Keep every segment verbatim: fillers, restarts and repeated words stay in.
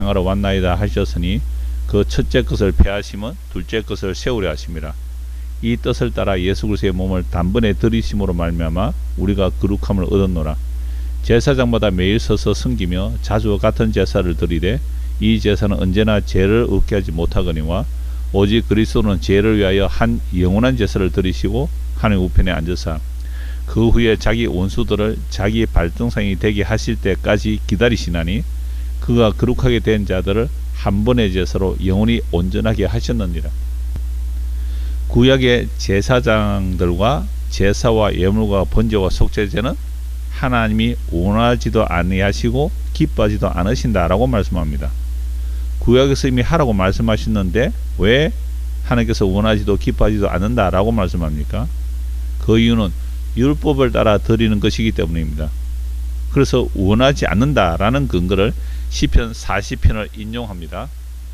하러 왔나이다 하셨으니 그 첫째 것을 폐하시면 둘째 것을 세우려 하심이라. 이 뜻을 따라 예수 그리스도의 몸을 단번에 들이심으로 말미암아 우리가 거룩함을 얻었노라. 제사장마다 매일 서서 섬기며 자주 같은 제사를 드리되 이 제사는 언제나 죄를 얻게 하지 못하거니와 오직 그리스도는 죄를 위하여 한 영원한 제사를 드리시고 하나님 우편에 앉으사 그 후에 자기 원수들을 자기 발등상이 되게 하실 때까지 기다리시나니 그가 거룩하게 된 자들을 한 번의 제사로 영원히 온전하게 하셨느니라. 구약의 제사장들과 제사와 예물과 번제와 속죄제는 하나님이 원하지도 아니하시고 기뻐하지도 않으신다라고 말씀합니다. 구약에서 이미 하라고 말씀하셨는데 왜 하나님께서 원하지도 기뻐하지도 않는다라고 말씀합니까? 그 이유는 율법을 따라 드리는 것이기 때문입니다. 그래서 원하지 않는다라는 근거를 시편 사십 편을 인용합니다.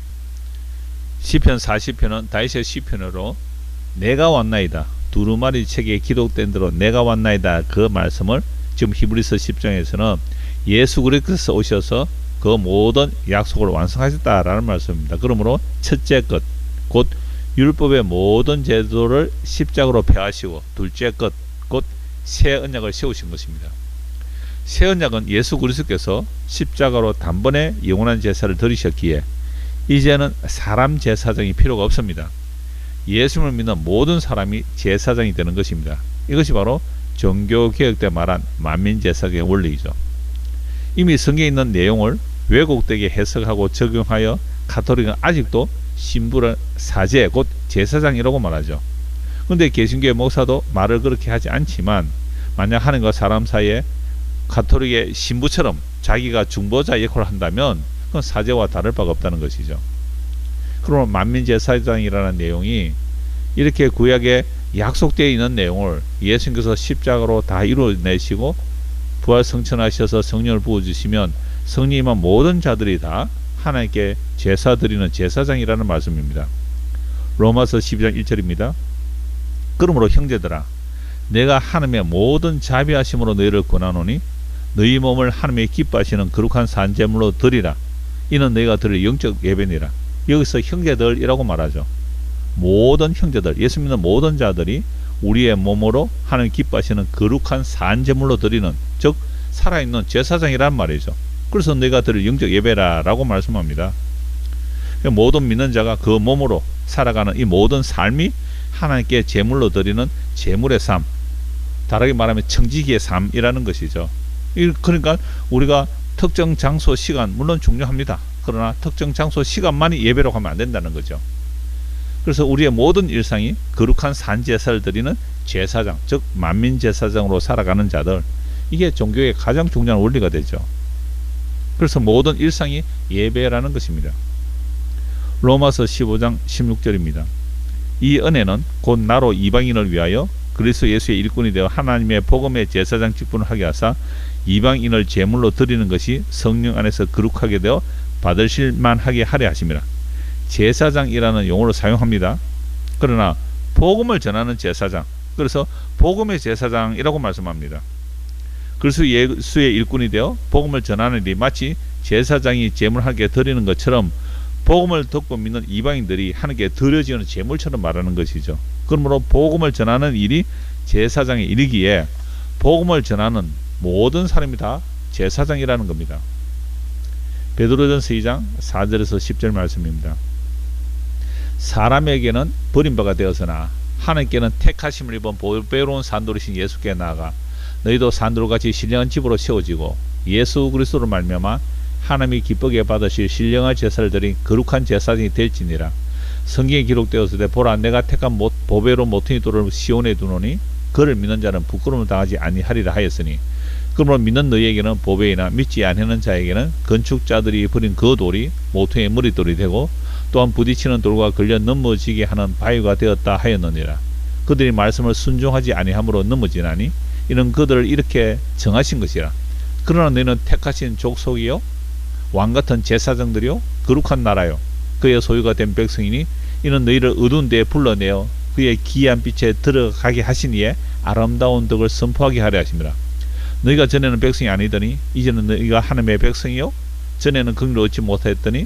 시편 사십 편은 다윗의 시편으로 내가 왔나이다, 두루마리 책에 기록된 대로 내가 왔나이다, 그 말씀을 지금 히브리서 십 장에서는 예수 그리스도께서 오셔서 그 모든 약속을 완성하셨다라는 말씀입니다. 그러므로 첫째 것, 곧 율법의 모든 제도를 십자가로 폐하시고 둘째 것, 곧 새 언약을 세우신 것입니다. 새 언약은 예수 그리스도께서 십자가로 단번에 영원한 제사를 드리셨기에 이제는 사람 제사장이 필요가 없습니다. 예수를 믿는 모든 사람이 제사장이 되는 것입니다. 이것이 바로 종교개혁 때 말한 만민제사의 원리이죠. 이미 성경에 있는 내용을 왜곡되게 해석하고 적용하여 가톨릭은 아직도 신부를 사제, 곧 제사장이라고 말하죠. 그런데 개신교의 목사도 말을 그렇게 하지 않지만 만약 하나님과 사람 사이에 가톨릭의 신부처럼 자기가 중보자 역할을 한다면 그건 사제와 다를 바가 없다는 것이죠. 그러면 만민제사장이라는 내용이 이렇게 구약에 약속되어 있는 내용을 예수님께서 십자가로 다 이루어내시고 부활 성천하셔서 성령을 부어주시면 성령님한 모든 자들이 다 하나님께 제사 드리는 제사장이라는 말씀입니다. 로마서 십이 장 일 절입니다. 그러므로 형제들아, 내가 하나님의 모든 자비하심으로 너희를 권하노니 너희 몸을 하나님의 기뻐하시는 거룩한 산제물로 드리라. 이는 너희가 드릴 영적 예배니라. 여기서 형제들이라고 말하죠. 모든 형제들, 예수 믿는 모든 자들이 우리의 몸으로 하나님 기뻐하시는 거룩한 산제물로 드리는, 즉 살아있는 제사장이란 말이죠. 그래서 너희가 드릴 영적 예배라 라고 말씀합니다. 모든 믿는 자가 그 몸으로 살아가는 이 모든 삶이 하나님께 제물로 드리는 제물의 삶, 다르게 말하면 청지기의 삶이라는 것이죠. 그러니까 우리가 특정 장소 시간 물론 중요합니다. 그러나 특정 장소 시간만이 예배로 하면 안 된다는 거죠. 그래서 우리의 모든 일상이 거룩한 산제사를 드리는 제사장, 즉 만민제사장으로 살아가는 자들, 이게 종교의 가장 중요한 원리가 되죠. 그래서 모든 일상이 예배라는 것입니다. 로마서 십오 장 십육 절입니다. 이 은혜는 곧 나로 이방인을 위하여 그리스도 예수의 일꾼이 되어 하나님의 복음의 제사장 직분을 하게 하사 이방인을 제물로 드리는 것이 성령 안에서 거룩하게 되어 받으실 만하게 하려 하심이라. 제사장이라는 용어를 사용합니다. 그러나 복음을 전하는 제사장, 그래서 복음의 제사장이라고 말씀합니다. 그리스도 예수의 일꾼이 되어 복음을 전하는 일이 마치 제사장이 제물하게 드리는 것처럼 복음을 듣고 믿는 이방인들이 하나님께 드려지는 제물처럼 말하는 것이죠. 그러므로 복음을 전하는 일이 제사장의 일이기에 복음을 전하는 모든 사람이 다 제사장이라는 겁니다. 베드로전서 이 장 사 절에서 십 절 말씀입니다. 사람에게는 버림바가 되었으나 하나님께는 택하심을 입은 보배로운 산돌이신 예수께 나아가 너희도 산돌같이 신령한 집으로 세워지고 예수 그리스도로 말미암아 하나님이 기쁘게 받으실 신령한 제사를 드린 거룩한 제사장이 될지니라. 성경에 기록되었을 때 보라, 내가 택한 못, 보배로운 모퉁이 돌을 시온에 두노니 그를 믿는 자는 부끄러움을 당하지 아니하리라 하였으니, 그러므로 믿는 너희에게는 보배이나 믿지 아니하는 자에게는 건축자들이 버린 그 돌이 모퉁이의 머릿돌이 되고 또한 부딪히는 돌과 걸려 넘어지게 하는 바위가 되었다 하였느니라. 그들이 말씀을 순종하지 아니함으로 넘어지나니 이는 그들을 이렇게 정하신 것이라. 그러나 너희는 택하신 족속이요 왕같은 제사장들이요 거룩한 나라요 그의 소유가 된 백성이니 이는 너희를 어두운 데에 불러내어 그의 기이한 빛에 들어가게 하시니에 아름다운 덕을 선포하게 하려 하심이라. 너희가 전에는 백성이 아니더니 이제는 너희가 하나님의 백성이요 전에는 긍휼을 얻지 못하였더니